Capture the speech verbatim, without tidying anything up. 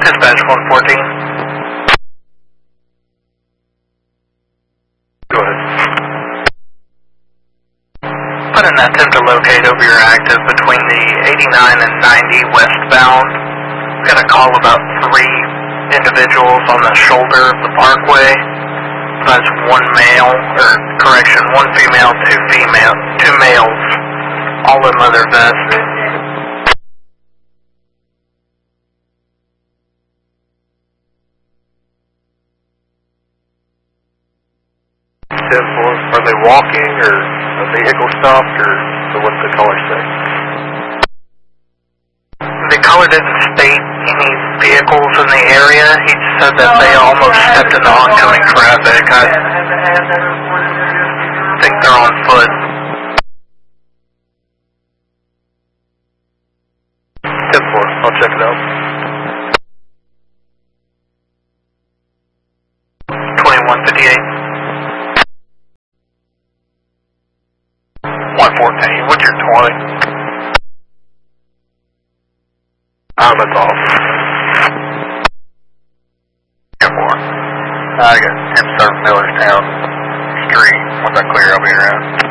Dispatch one fourteen. Go ahead. Put an attempt to locate over your active between the eighty-nine and ninety westbound. Got a call about three individuals on the shoulder of the parkway. That's one male, or correction, one female, two female, two males, all in leather vests. ten four. Are they walking, or a vehicle stopped, or so what's the caller say? The caller didn't state any vehicles in the area. He said that they almost stepped into oncoming traffic. I think they're on foot. ten four. I'll check it out. twenty-one fifty-eight. one fourteen. What's your twenty? Um, that's off. ten four. I got ten Sir Millerstown Street. Once I clear, I'll be around.